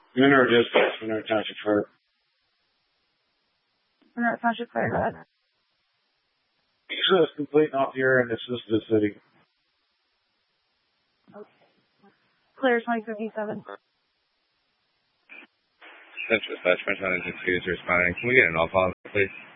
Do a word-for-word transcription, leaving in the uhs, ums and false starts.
Monroe Dispatch, Monroe Township Fire. Monroe Township Fire, go ahead. Access complete off the air and assist the city. Okay. Clear twenty fifty-seven. Central Dispatch, French Island two is responding. Can we get an all call, please?